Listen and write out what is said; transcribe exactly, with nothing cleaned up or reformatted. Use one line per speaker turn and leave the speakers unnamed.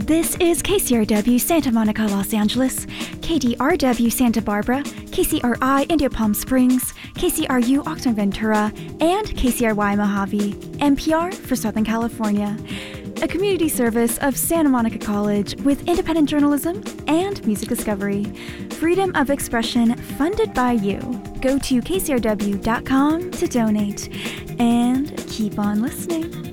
This is K C R W Santa Monica, Los Angeles, K D R W Santa Barbara, K C R I India Palm Springs, K C R U Oxnard Ventura, and K C R Y Mojave, N P R for Southern California. A community service of Santa Monica College with independent journalism and music discovery. Freedom of expression funded by you. Go to K C R W dot com to donate and keep on listening.